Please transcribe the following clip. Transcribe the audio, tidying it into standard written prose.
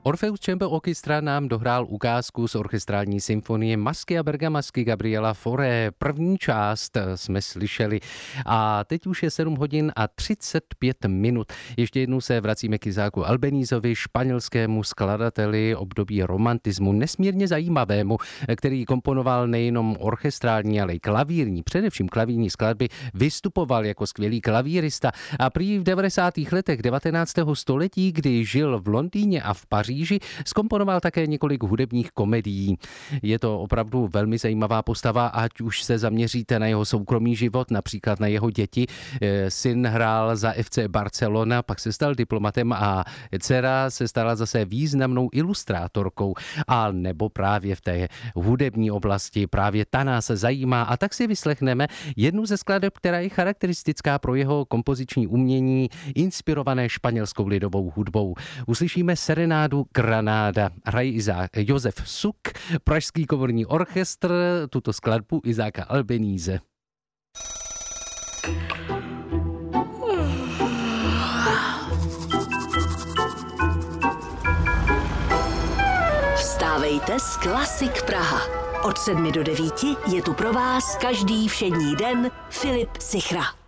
Orpheus Chamber Orchestra nám dohrál ukázku z orchestrální symfonie Masky a Bergamasky Gabriela Fauré. První část jsme slyšeli a teď už je 7 hodin a 35 minut. Ještě jednou se vracíme k Isaacu Albanízovi, španělskému skladateli období romantismu, nesmírně zajímavému, který komponoval nejenom orchestrální, ale i klavírní, především klavírní skladby, vystupoval jako skvělý klavírista a prý v 90. letech 19. století, kdy žil v Londýně a v Paříži, zkomponoval také několik hudebních komedií. Je to opravdu velmi zajímavá postava, ať už se zaměříte na jeho soukromý život, například na jeho děti. Syn hrál za FC Barcelona, pak se stal diplomatem a dcera se stala zase významnou ilustrátorkou. A nebo právě v té hudební oblasti, právě ta nás zajímá. A tak si vyslechneme jednu ze skladeb, která je charakteristická pro jeho kompoziční umění, inspirované španělskou lidovou hudbou. Uslyšíme serenádu Granáda. Hraje Josef Suk, Pražský komorní orchestr, tuto skladbu Isáka Albaníze. Vstávejte s Klasik Praha. Od 7 do 9 je tu pro vás každý všední den Filip Sichra.